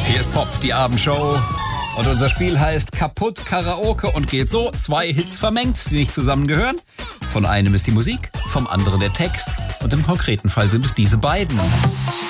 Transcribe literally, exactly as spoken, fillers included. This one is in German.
Hier ist Pop, die Abendshow. Und unser Spiel heißt Kaputt Karaoke und geht so. Zwei Hits vermengt, die nicht zusammengehören. Von einem ist die Musik, vom anderen der Text. Und im konkreten Fall sind es diese beiden.